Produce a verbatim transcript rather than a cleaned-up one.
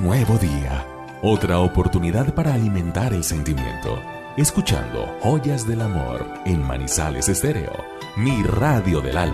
nuevo día, otra oportunidad para alimentar el sentimiento. Escuchando Joyas del Amor en Manizales Estéreo, mi radio del alma.